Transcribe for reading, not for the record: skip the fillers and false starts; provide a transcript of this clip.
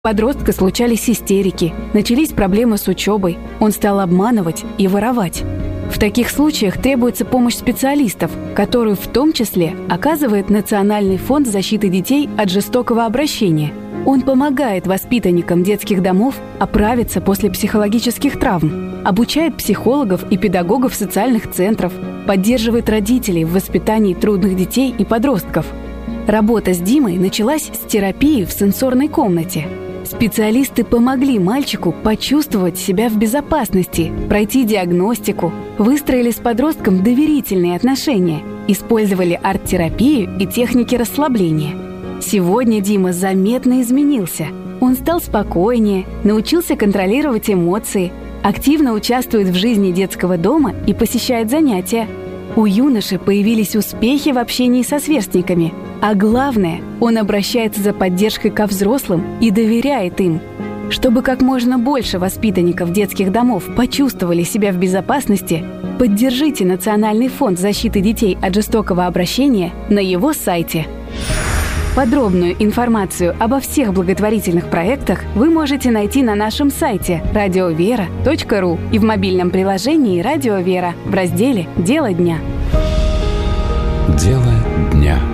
У подростка случались истерики, начались проблемы с учебой, он стал обманывать и воровать. В таких случаях требуется помощь специалистов, которую в том числе оказывает Национальный фонд защиты детей от жестокого обращения. Он помогает воспитанникам детских домов оправиться после психологических травм, обучает психологов и педагогов социальных центров, поддерживает родителей в воспитании трудных детей и подростков. Работа с Димой началась с терапии в сенсорной комнате. Специалисты помогли мальчику почувствовать себя в безопасности, пройти диагностику, выстроили с подростком доверительные отношения, использовали арт-терапию и техники расслабления. Сегодня Дима заметно изменился. Он стал спокойнее, научился контролировать эмоции, активно участвует в жизни детского дома и посещает занятия. У юноши появились успехи в общении со сверстниками, а главное, он обращается за поддержкой ко взрослым и доверяет им. Чтобы как можно больше воспитанников детских домов почувствовали себя в безопасности, поддержите Национальный фонд защиты детей от жестокого обращения на его сайте. Подробную информацию обо всех благотворительных проектах вы можете найти на нашем сайте radiovera.ru и в мобильном приложении «Радио Вера» в разделе «Дело дня». Дело дня.